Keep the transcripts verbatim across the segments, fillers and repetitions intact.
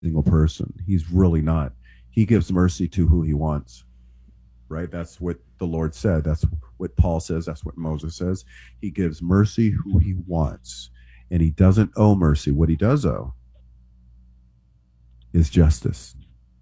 single person. He's really not. He gives mercy to who he wants, right? That's what the Lord said. That's what Paul says. That's what Moses says. He gives mercy who he wants, and he doesn't owe mercy. What he does owe is justice.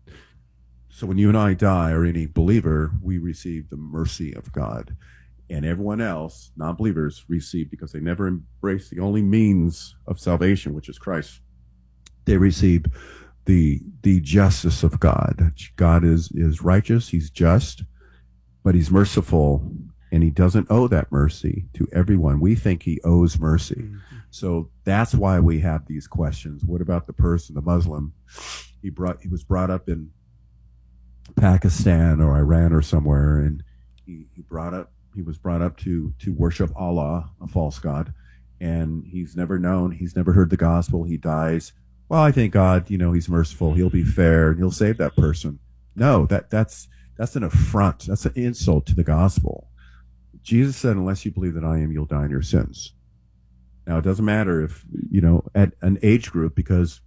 So when you and I die, or any believer, we receive the mercy of God. And everyone else, non-believers, receive, because they never embrace the only means of salvation, which is Christ. They receive the the justice of God. God is is righteous, he's just, but he's merciful, and he doesn't owe that mercy to everyone. We think he owes mercy. Mm-hmm. So that's why we have these questions. What about the person, the Muslim? He brought he was brought up in Pakistan or Iran or somewhere, and he, he brought up he was brought up to to worship Allah, a false god, and he's never known, he's never heard the gospel. He dies. Well, I think God, you know, he's merciful. He'll be fair and he'll save that person. No, that that's that's an affront. That's an insult to the gospel. Jesus said, unless you believe that I am, you'll die in your sins. Now, it doesn't matter if, you know, at an age group, because,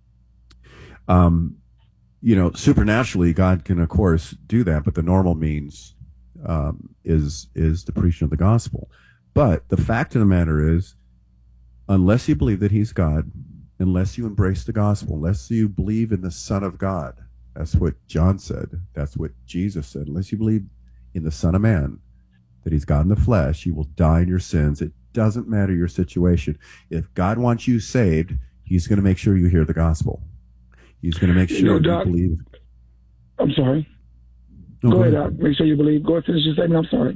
um, you know, supernaturally, God can, of course, do that, but the normal means um, is is the preaching of the gospel. But the fact of the matter is, unless you believe that he's God, unless you embrace the gospel, unless you believe in the Son of God, that's what John said, that's what Jesus said, unless you believe in the Son of Man, that he's God in the flesh, you will die in your sins. It doesn't matter your situation. If God wants you saved, he's going to make sure you hear the gospel. He's going to make sure you, know, Doc, you believe. I'm sorry. No, go, go ahead, Doc. Make sure you believe. Go ahead, finish your statement. I'm sorry.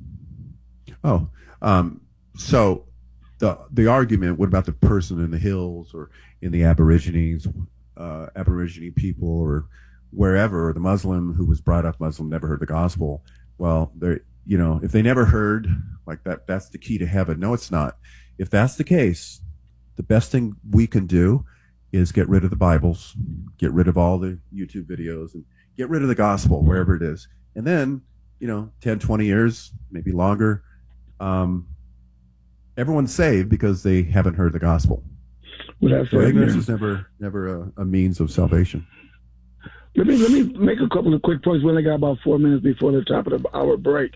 Oh, um, so the the argument, what about the person in the hills or in the Aborigines, uh, Aborigine people, or wherever, or the Muslim who was brought up Muslim, never heard the gospel? Well, they, you know, if they never heard, like that, that's the key to heaven. No, it's not. If that's the case, the best thing we can do is get rid of the Bibles, get rid of all the YouTube videos, and get rid of the gospel wherever it is. And then, you know, ten, twenty years, maybe longer, um, everyone's saved because they haven't heard the gospel. Well, that's so right, ignorance man. is never never a, a means of salvation. Let me let me make a couple of quick points. We only got about four minutes before the top of the hour break.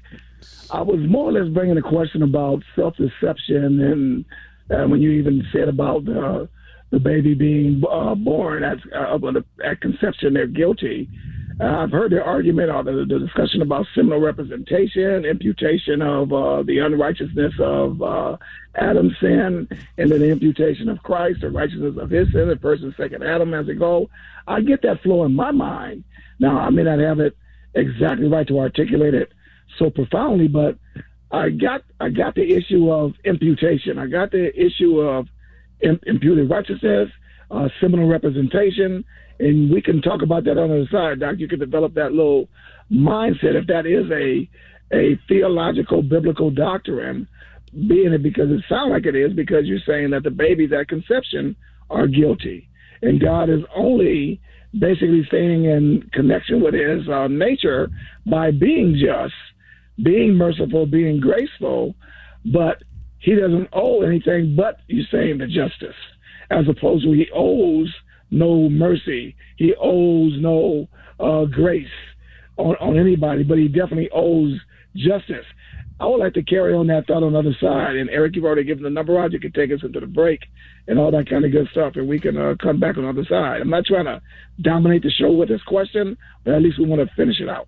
I was more or less bringing a question about self-deception, and uh, when you even said about the the baby being uh, born at uh, at conception, they're guilty. Uh, I've heard the argument or the, the discussion about similar representation, imputation of uh, the unrighteousness of uh, Adam's sin, and then the imputation of Christ, the righteousness of his sin, the person's second Adam as it go. I get that flow in my mind. Now, I may not have it exactly right to articulate it so profoundly, but I got I got the issue of imputation. I got the issue of im- imputed righteousness, uh, similar representation. And we can talk about that on the other side, Doc. You can develop that little mindset if that is a a theological, biblical doctrine, being it because it sounds like it is, because you're saying that the babies at conception are guilty. And God is only basically staying in connection with his uh, nature by being just, being merciful, being graceful, but he doesn't owe anything but, you're saying, the justice, as opposed to he owes no mercy. He owes no uh, grace on, on anybody, but he definitely owes justice. I would like to carry on that thought on the other side. And Eric, you've already given the number out. You can take us into the break and all that kind of good stuff, and we can uh, come back on the other side. I'm not trying to dominate the show with this question, but at least we want to finish it out.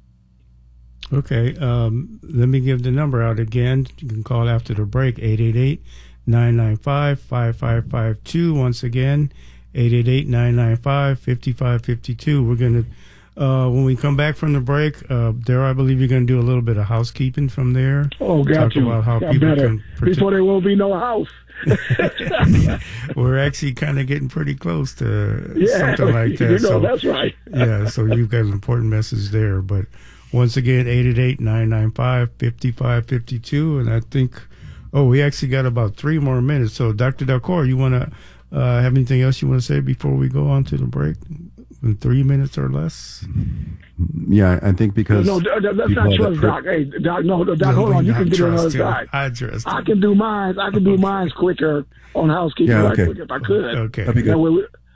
Okay. Um, let me give the number out again. You can call after the break, eight eight eight, nine nine five, five five five two. Once again, eight eight eight, nine nine five, five five five two. We're going to, uh, when we come back from the break, uh, there, I believe you're going to do a little bit of housekeeping from there. Oh, got Talk you. about how Got people better. can partic- Before there will be no house. We're actually kind of getting pretty close to yeah, something like that. You know, so, that's right. yeah, so you've got an important message there. But once again, eight eight eight, nine nine five, five five five two. And I think, oh, we actually got about three more minutes. So, Doctor Dalcour, you want to uh, have anything else you want to say before we go on to the break? In three minutes or less? Yeah, I think because... No, no that's not trust, per- Doc. Hey, Doc, no, no Doc, no, hold on. You can get on the other him. side. I trust I can do mine. I can do mine quicker on housekeeping yeah, right okay. quick if I could. Okay. That'd be good. We,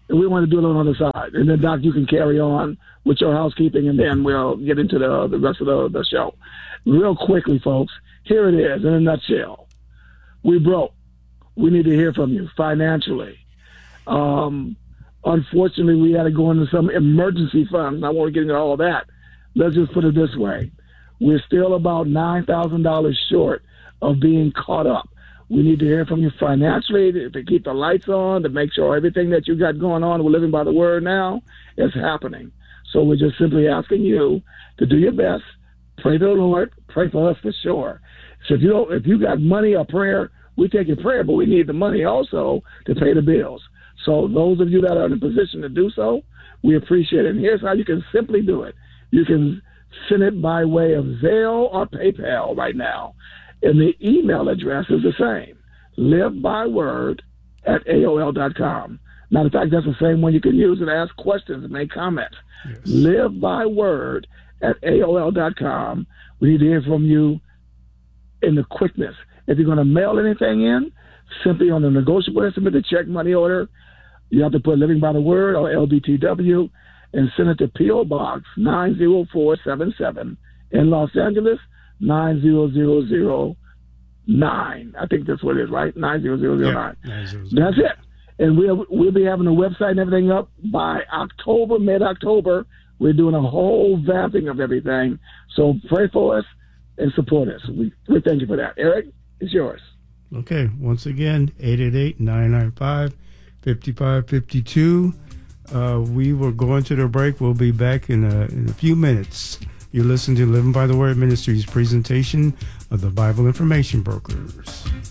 And we want to do it on the other side. And then, Doc, you can carry on with your housekeeping, and then we'll get into the, the rest of the, the show. Real quickly, folks, here it is in a nutshell. We broke. We need to hear from you financially. Um, unfortunately, we had to go into some emergency funds. I won't get into all of that. Let's just put it this way. We're still about nine thousand dollars short of being caught up. We need to hear from you financially to, to keep the lights on, to make sure everything that you got going on, we're living by the word now, is happening. So we're just simply asking you to do your best. Pray to the Lord. Pray for us for sure. So if you don't, if you got money or prayer, we take your prayer, but we need the money also to pay the bills. So those of you that are in a position to do so, we appreciate it. And here's how you can simply do it. You can send it by way of Zelle or PayPal right now. And the email address is the same, livebyword at A O L dot com. Matter of fact, that's the same one you can use and ask questions and make comments. Yes. Livebyword at A O L dot com. We need to hear from you in the quickness. If you're going to mail anything in, simply on the negotiable instrument, the check money order, you have to put Living by the Word or L B T W and send it to P O Box nine zero four seven seven in Los Angeles, nine zero zero zero nine. I think that's what it is, right? nine zero zero zero nine. Yeah, that's it. And we'll, we'll be having the website and everything up by October, mid-October. We're doing a whole vamping of everything. So pray for us and support us. We, we thank you for that. Eric, it's yours. Okay. Once again, eight eight eight, nine nine five, five five five two. Uh, we will go into the break. We'll be back in a, in a few minutes. You listen to Living by the Word Ministries presentation of the Bible Information Brokers.